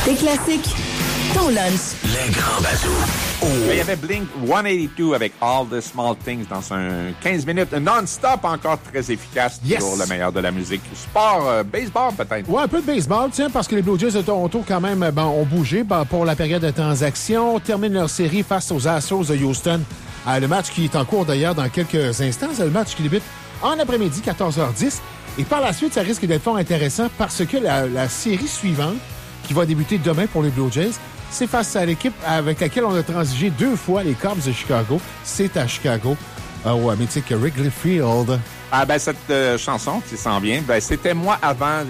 Les classiques, ton lunch. Les grands bazous. Oh. Il y avait Blink 182 avec All the Small Things dans un 15 minutes non-stop, encore très efficace. Toujours le meilleur de la musique. Sport, baseball peut-être. Ouais, un peu de baseball, tiens, parce que les Blue Jays de Toronto, quand même, ont bougé pour la période de transaction. Terminent leur série face aux Astros de Houston. Le match qui est en cours d'ailleurs dans quelques instants. C'est le match qui débute en après-midi, 14h10. Et par la suite, ça risque d'être fort intéressant parce que la série suivante, qui va débuter demain pour les Blue Jays, c'est face à l'équipe avec laquelle on a transigé 2 fois, les Cubs de Chicago. C'est à Chicago, au mythique Wrigley Field. Cette chanson qui s'en vient, c'était moi avant